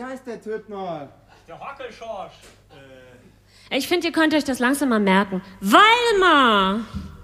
heißt der Typ noch? Der Hackelschorsch. Ich finde, ihr könnt euch das langsam mal merken. Weilmar!